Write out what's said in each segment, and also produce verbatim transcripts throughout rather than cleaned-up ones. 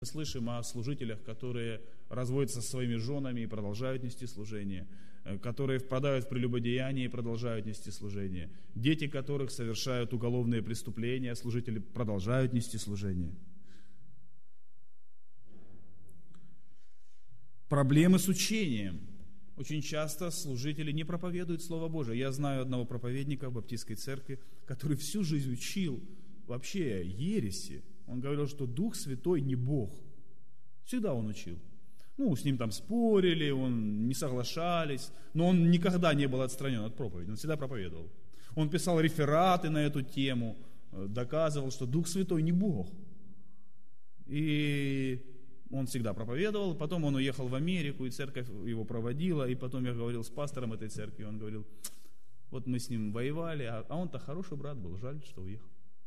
Мы слышим о служителях, которые разводятся со своими женами и продолжают нести служение, которые впадают в прелюбодеяние и продолжают нести служение, дети которых совершают уголовные преступления, служители продолжают нести служение. Проблемы с учением. Очень часто служители не проповедуют Слово Божие. Я знаю одного проповедника в Баптистской церкви, который всю жизнь учил вообще ереси. Он говорил, что Дух Святой не Бог. Всегда он учил. Ну, с ним там спорили, он не соглашались, но он никогда не был отстранен от проповеди, он всегда проповедовал. Он писал рефераты на эту тему, доказывал, что Дух Святой не Бог. И он всегда проповедовал, потом он уехал в Америку, и церковь его проводила, и потом я говорил с пастором этой церкви, он говорил, вот мы с ним воевали, а он-то хороший брат был, жаль, что уехал.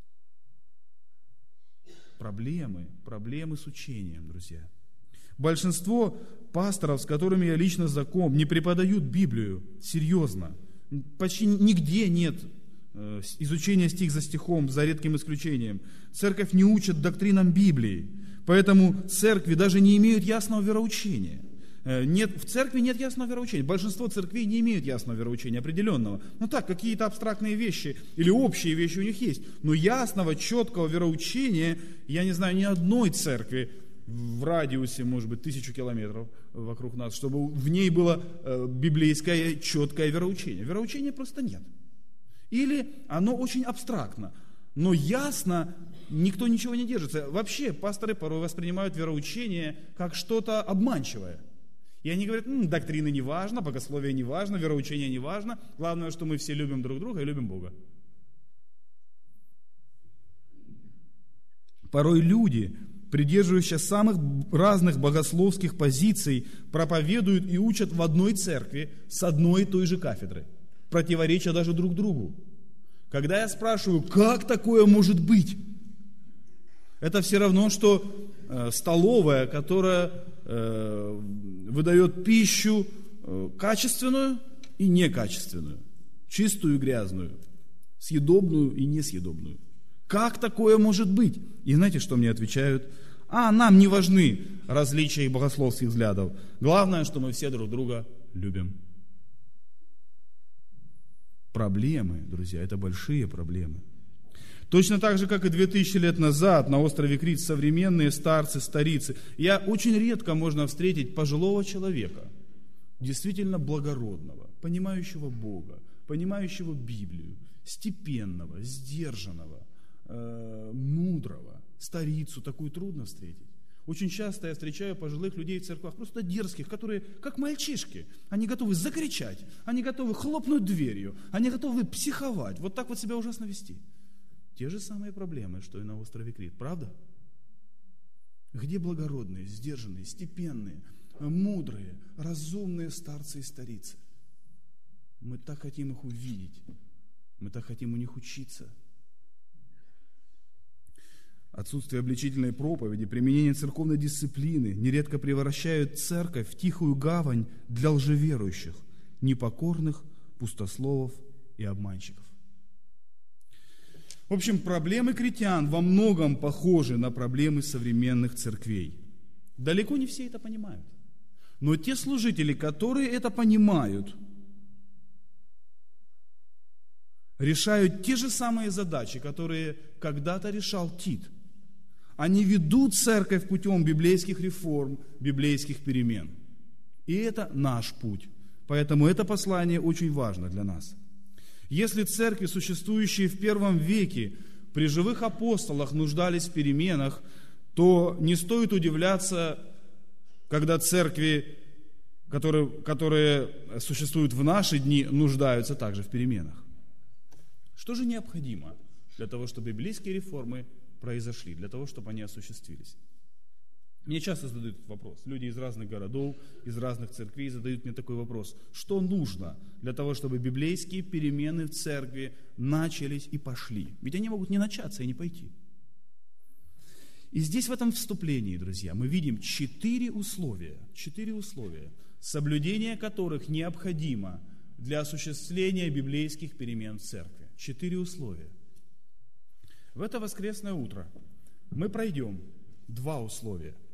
Проблемы, проблемы с учением, друзья. Большинство пасторов, с которыми я лично знаком, не преподают Библию серьезно. Почти нигде нет изучения стих за стихом, за редким исключением. Церковь не учит доктринам Библии, поэтому церкви даже не имеют ясного вероучения. Нет, в церкви нет ясного вероучения. Большинство церквей не имеют ясного вероучения определенного. Ну так, какие-то абстрактные вещи или общие вещи у них есть. Но ясного, четкого вероучения, я не знаю ни одной церкви в радиусе, может быть, тысячу километров вокруг нас, чтобы в ней было библейское четкое вероучение. Вероучения просто нет. Или оно очень абстрактно, но ясно никто ничего не держится. Вообще пасторы порой воспринимают вероучение как что-то обманчивое. И они говорят, м, доктрины не важно, богословие не важно, вероучение не важно. Главное, что мы все любим друг друга и любим Бога. Порой люди, придерживающиеся самых разных богословских позиций, проповедуют и учат в одной церкви с одной и той же кафедры, противореча даже друг другу. Когда я спрашиваю, как такое может быть? Это все равно, что э, столовая, которая э, выдает пищу э, качественную и некачественную, чистую и грязную, съедобную и несъедобную. Как такое может быть? И знаете, что мне отвечают? А, нам не важны различия богословских взглядов. Главное, что мы все друг друга любим. Проблемы, друзья, это большие проблемы. Точно так же, как и две тысячи лет назад на острове Крит современные старцы, старицы. Я очень редко можно встретить пожилого человека, действительно благородного, понимающего Бога, понимающего Библию, степенного, сдержанного, э, мудрого. Старицу такую трудно встретить. Очень часто я встречаю пожилых людей в церквах, просто дерзких, которые как мальчишки. Они готовы закричать, они готовы хлопнуть дверью, они готовы психовать, вот так вот себя ужасно вести. Те же самые проблемы, что и на острове Крит, правда? Где благородные, сдержанные, степенные, мудрые, разумные старцы и старицы? Мы так хотим их увидеть, мы так хотим у них учиться. Отсутствие обличительной проповеди, применение церковной дисциплины нередко превращают церковь в тихую гавань для лжеверующих, непокорных, пустословов и обманщиков. В общем, проблемы критян во многом похожи на проблемы современных церквей. Далеко не все это понимают. Но те служители, которые это понимают, решают те же самые задачи, которые когда-то решал Тит. Они ведут церковь путем библейских реформ, библейских перемен. И это наш путь. Поэтому это послание очень важно для нас. Если церкви, существующие в первом веке, при живых апостолах нуждались в переменах, то не стоит удивляться, когда церкви, которые, которые существуют в наши дни, нуждаются также в переменах. Что же необходимо для того, чтобы библейские реформы произошли, для того, чтобы они осуществились? Мне часто задают этот вопрос. Люди из разных городов, из разных церквей задают мне такой вопрос. Что нужно для того, чтобы библейские перемены в церкви начались и пошли? Ведь они могут не начаться и не пойти. И здесь в этом вступлении, друзья, мы видим четыре условия, четыре условия, соблюдение которых необходимо для осуществления библейских перемен в церкви. Четыре условия. В это воскресное утро мы пройдем два условия.